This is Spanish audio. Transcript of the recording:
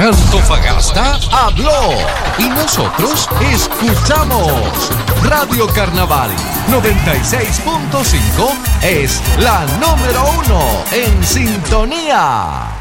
Antofagasta habló y nosotros escuchamos. Radio Carnaval 96.5 es la número 1 en sintonía.